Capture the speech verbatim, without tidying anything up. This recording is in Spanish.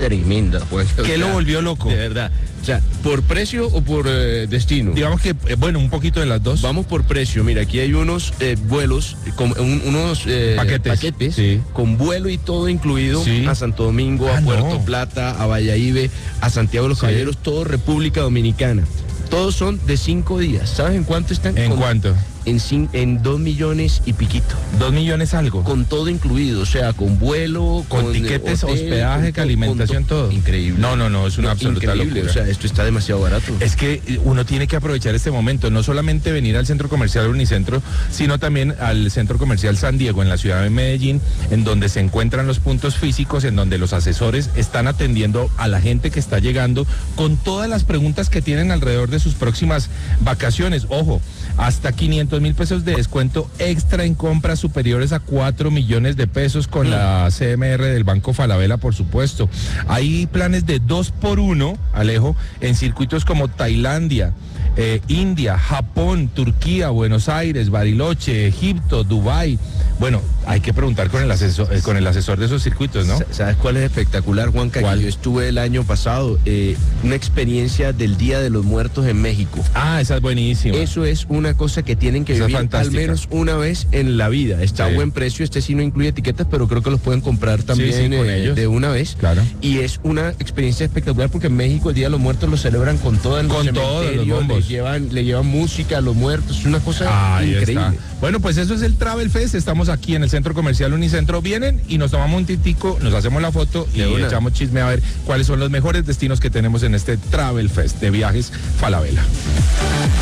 tremenda, pues. ¿Qué lo volvió loco? De verdad. O sea, ¿por precio o por eh, destino? Digamos que, eh, bueno, un poquito de las dos. Vamos por precio. Mira, aquí hay unos eh, vuelos, con un- unos eh, Paquetes. paquetes Sí. con vuelo y todo incluido Sí. a Santo Domingo, Ah, a Puerto no. Plata, a Valladolid, a Santiago de los Sí. Caballeros, todo República Dominicana. Todos son de cinco días. ¿Sabes en cuánto están? ¿En Con- cuánto? En, cin- en dos millones y piquito. Dos millones algo. Con todo incluido, o sea, con vuelo, Con, con tiquetes, hotel, hospedaje, con to- alimentación, con to- todo. Increíble. No, no, no, es una No, absoluta increíble, locura. o sea, esto está demasiado barato. Es que uno tiene que aprovechar este momento, no solamente venir al centro comercial Unicentro, sino también al centro comercial San Diego en la ciudad de Medellín, en donde se encuentran los puntos físicos, en donde los asesores están atendiendo a la gente que está llegando con todas las preguntas que tienen alrededor de sus próximas vacaciones. Ojo, hasta quinientos mil pesos de descuento extra en compras superiores a cuatro millones de pesos con mm. la C M R del Banco Falabella, por supuesto. Hay planes de dos por uno, Alejo, en circuitos como Tailandia, eh, India, Japón, Turquía, Buenos Aires, Bariloche, Egipto, Dubái. Bueno, hay que preguntar con el asesor, eh, con el asesor de esos circuitos, ¿no? ¿Sabes cuál es espectacular, Juanca? ¿Cuál? Yo estuve el año pasado, eh, una experiencia del Día de los Muertos en México. Ah, esa es buenísima. Eso es una cosa que tienen que Esa es vivir al fantástica. menos una vez en la vida. Está Sí. a buen precio, este sí no incluye etiquetas, pero creo que los pueden comprar también Sí, sí, con eh, ellos. de una vez. Claro. Y es una experiencia espectacular porque en México el Día de los Muertos lo celebran con todo el Con todos los bombos. le llevan, le llevan música a los muertos, es una cosa Ahí increíble. está. Bueno, pues eso es el Travel Fest. Estamos aquí en el Centro Comercial Unicentro. Vienen y nos tomamos un tintico, nos hacemos la foto y De una. echamos chisme a ver cuáles son los mejores destinos que tenemos en este Travel Fest de viajes Falabella.